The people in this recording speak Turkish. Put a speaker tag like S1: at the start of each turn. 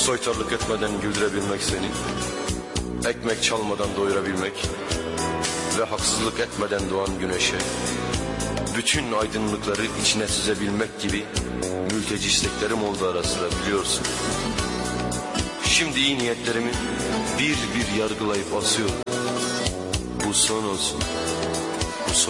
S1: Soytarlık etmeden güldürebilmek seni, ekmek çalmadan doyurabilmek ve haksızlık etmeden doğan güneşe bütün aydınlıkları içine süzebilmek gibi mülteci isteklerim oldu ara sıra, biliyorsun. Şimdi iyi niyetlerimi bir bir yargılayıp asıyorum. Bu son olsun.